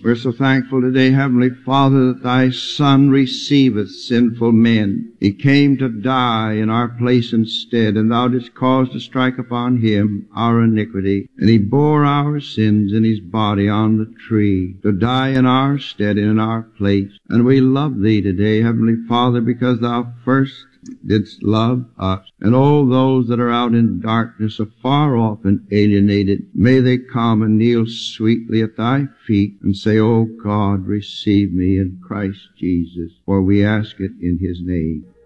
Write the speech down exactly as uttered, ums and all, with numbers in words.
We're so thankful today, Heavenly Father, that Thy Son receiveth sinful men. He came to die in our place instead, and Thou didst cause to strike upon Him our iniquity. And He bore our sins in His body on the tree, to die in our stead and in our place. And we love Thee today, Heavenly Father, because Thou first didst love us. And all those that are out in darkness, afar off and alienated, may they come and kneel sweetly at Thy feet and say, O God, receive me in Christ Jesus, for we ask it in His name.